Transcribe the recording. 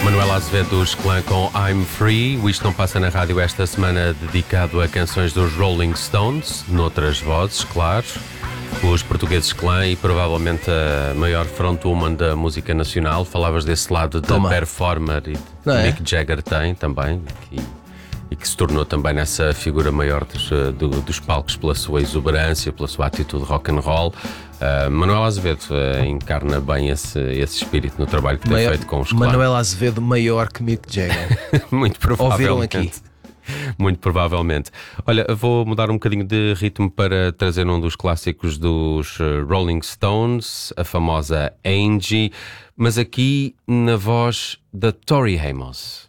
Manuela Azevedo dos Clã com I'm Free. O Isto Não Passa na Rádio esta semana dedicado a canções dos Rolling Stones, noutras vozes, claro. Os portugueses Clã e provavelmente a maior frontwoman da música nacional. Falavas desse lado de performer e Mick Jagger tem também, e que se tornou também nessa figura maior dos palcos pela sua exuberância, pela sua atitude rock and roll. Manuela Azevedo encarna bem esse espírito no trabalho que tem feito com os Clã. Manuela Azevedo maior que Mick Jagger. Muito provavelmente. Ouviram aqui? Muito provavelmente. Olha, vou mudar um bocadinho de ritmo para trazer um dos clássicos dos Rolling Stones, a famosa Angie, mas aqui na voz da Tori Amos.